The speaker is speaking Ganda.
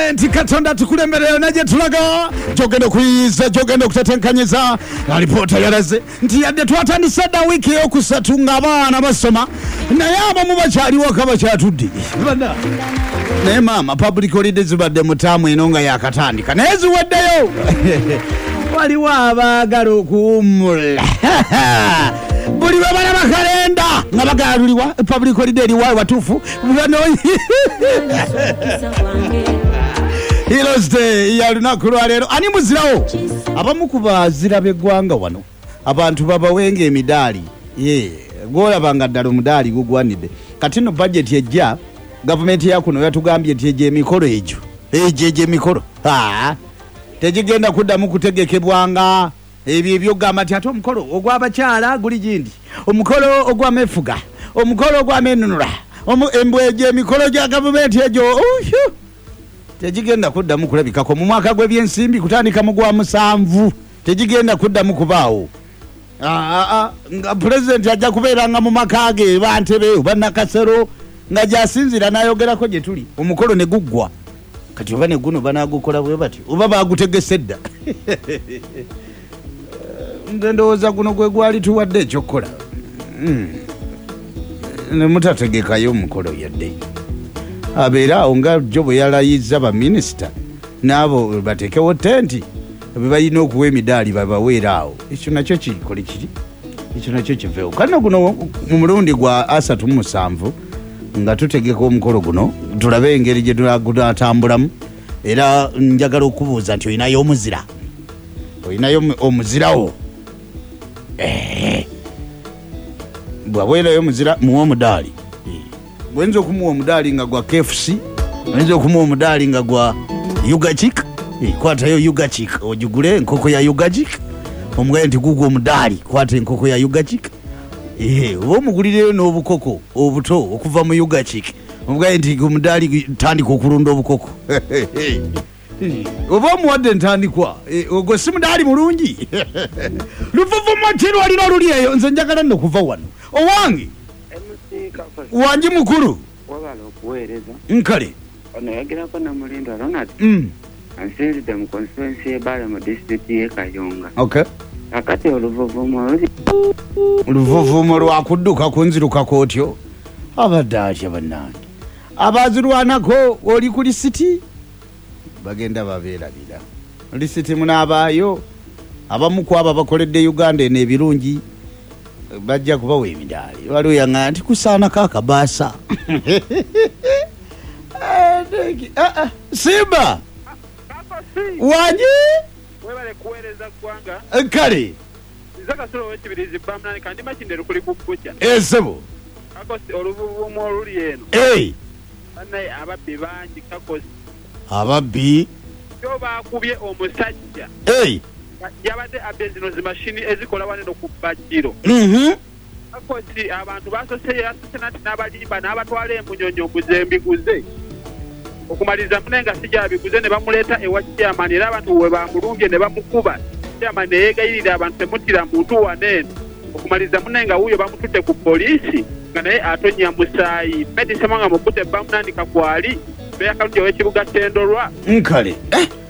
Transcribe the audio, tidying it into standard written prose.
nti Katonda tukulemberera naje tulaga jogenda kuyiza jogenda kutetenkanyiza alipota yalaze nti yadde twatandisa da wiki yokusatu ng'abaana basoma naye abamu bakyaliwo kaba kyatudde bana naye maama public holidays badde mutaamu eno nga yakatandika naye ziwaddeyo waliwo abaagala okuwummula buli bwe balaba kalenda nga bagaluliwa public holiday eriwa watuufu bano Heroes Day ya lunaku lwa leero ani muzirawo abamu ku bazira b'eggwanga wano abantu babawenga emidaali gwolabanga ddala omudaali gugwanidde kati no budget ejja gavumenti yakuno yatugambye nti egyo emikolo egyo emikolo tegigenda kuddamu kutegekebwanga ebyo ebyogamba nti ate omukolo ogw'abakyala guli gindi omukolo ogw'amefuga omukolo ogw'amenunula embwejo emikolo gya gavumenti egyo tegigenda kuddamu kulabikako mu mwaka gw'ebyensimbi kutandika mu gwa 7 tegigenda kuddamu kubaawo nga pulezidenti ajja kubeeranga mu maka ge bantebe bannakasero nga gyasinzira n'ayogerako gye tuli omukolo ne guggwa kati oba ne guno banaagukola bwe bati oba baagutegese dda nze ndowooza guno gwe gwali tuwadde ekyokukola ne mutategekayo omukolo yadde abeera awo nga jjo bwe yalayiza baminisita n'abo batekewo tenti be balina okuwa emidaali babaweera awo ekyo nakyo kikole kiri ekyo nakyo kiveewo kano guno mu mulundi gwa 37 nga tutegeka omukolo guno tulabe engeri gye tunatambulamu era njagala okubuuza nti olinayo omuzira olinayo omuzirawo bwaweerayo omuzira muwa omudaali bwenza okumuwa omudaali nga gwa KFC bwenza okumuwa omudaali nga gwa Yugachik kwatayo Yugachik ojugule enkoko ya Yugachik omugale nti gugwa omudaali kwata enkoko ya Yugachik oba omugulireyo n'obukoko obuto okuva mu Yugachik omugale nti omudaali tandika okulunda obukoko oba omuwadde ntandikwa ogwo si mudaali mulungi luvuvuma kiri walina oluli eyo nze njagala nno okuva wano owange wangi mukulu wabala okuweereza nkale ono yagirako namulindo Ronald ansinzidde mu constituency y'Ebale mu district y'e Kayunga akati oluvuvumo lwakudduka kunzirukako otyo abadde atya bannange abazirwanako oli ku lisiti bagenda babeerabira lisiti munaabaayo abamu ku abo bakoledde Uganda eno ebirungi bajja kubawa emidaali waliwo yaŋŋaya nti kusaanako akabaasa Simba wangi webale kuweereza ggwanga kale nzakasolo w'ekibirizi bamunani kandi makindero kuli kukkuca esebo kakosi oluvuvumu oluli eno bannaye ababbi bangi kakosi ababbi kyo baakubye omusajja yabadde abbe zino zimashini ezikola waneno ku bajjiro kakosi abantu basose nati n'abalimba n'abatwala emunyonyo muzembiguze okumaliza munenga sijabiguze ne bamuleeta ewa chairman era abantu we bamulumbye ne bamukuba chairman ne yeegayirira abantu temutira muntu wanene okumaliza munenga wuyo bamututte ku poliisi nga naye atonya musaayi medisema nga mukute bamunandika kwali beyakaludya w'ekibuga Tendolwa nkale